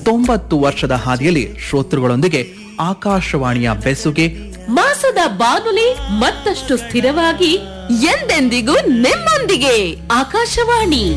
90 ವರ್ಷದ ಹಾದಿಯಲ್ಲಿ ಶ್ರೋತೃಗಳೊಂದಿಗೆ ಆಕಾಶವಾಣಿಯ ಬೆಸುಗೆ, ಮಾಸದ ಬಾನುಲಿ ಮತ್ತಷ್ಟು ಸ್ಥಿರವಾಗಿ ಎಂದೆಂದಿಗೂ ನಿಮ್ಮೊಂದಿಗೆ. ಆಕಾಶವಾಣಿ